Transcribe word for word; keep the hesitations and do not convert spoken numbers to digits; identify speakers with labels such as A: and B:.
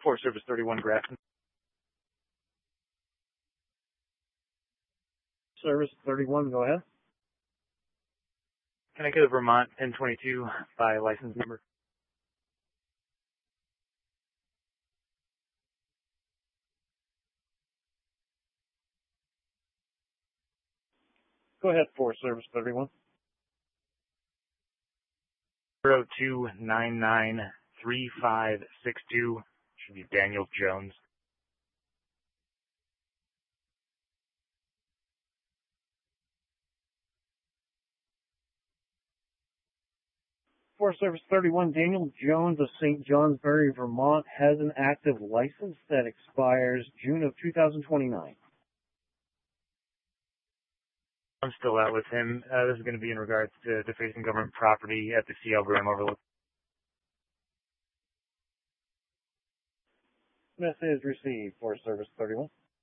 A: Forest Service thirty-one Grafton.
B: Service thirty-one, go ahead.
A: Can I get a Vermont N twenty-two by license number?
B: Go ahead, Forest Service thirty-one.
A: zero two nine nine three five six two. Should be Daniel Jones.
B: Forest Service thirty-one, Daniel Jones of Saint Johnsbury, Vermont, has an active license that expires June of two thousand twenty-nine.
A: I'm still out with him. Uh, this is going to be in regards to defacing government property at the C L Graham Overlook.
B: Message received, Forest Service thirty-one.